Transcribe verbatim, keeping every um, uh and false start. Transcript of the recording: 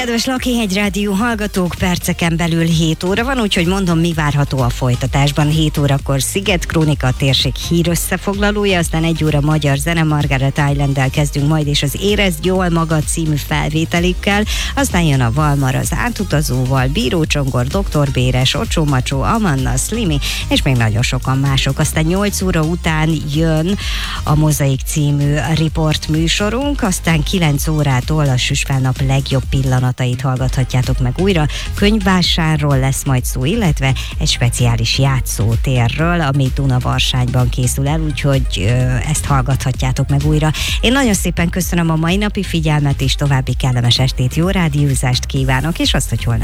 kedves Lakihegy Rádió hallgatók, perceken belül hét óra van, úgyhogy mondom, mi várható a folytatásban. hét órakor Sziget Krónika, a térség hír összefoglalója, aztán egy óra magyar zene, Margaret Island-del kezdünk majd, és az Érezd jól magad című felvételikkel, aztán jön a Valmar az átutazóval, Bíró Csongor, doktor Béres, Ocsó Macsó, Amanna, Slimi, és még nagyon sokan mások. Aztán nyolc óra után jön a Mozaik című riport műsorunk, aztán kilenc órától a Süsfelnap legjobb pillanatait hallgathatjátok meg újra. Könyvvásárról lesz majd szó, illetve egy speciális játszótérről, ami Dunavarságban készül el, úgyhogy ö, ezt hallgathatjátok meg újra. Én nagyon szépen köszönöm a mai napi figyelmet, és további kellemes estét, jó rádiózást kívánok, és azt, hogy holnap